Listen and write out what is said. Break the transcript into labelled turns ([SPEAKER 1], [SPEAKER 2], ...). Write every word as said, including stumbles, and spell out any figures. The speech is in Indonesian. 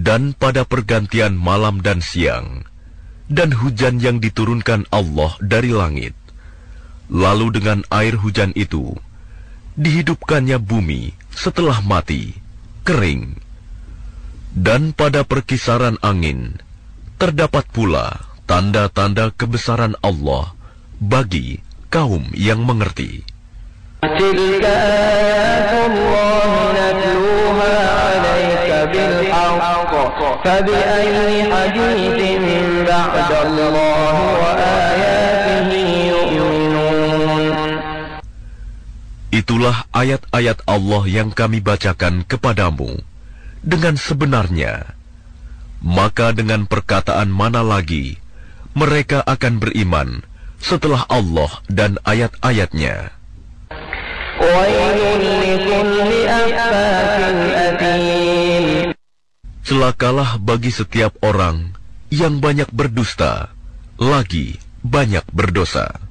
[SPEAKER 1] dan pada pergantian malam dan siang, dan hujan yang diturunkan Allah dari langit. Lalu dengan air hujan itu, dihidupkannya bumi setelah mati, kering. Dan pada perkisaran angin, terdapat pula tanda-tanda kebesaran Allah bagi kaum yang mengerti. Itulah ayat-ayat Allah yang kami bacakan kepadamu dengan sebenarnya. Maka dengan perkataan mana lagi mereka akan beriman setelah Allah dan ayat-ayatnya? Celakalah bagi setiap orang yang banyak berdusta, lagi banyak berdosa.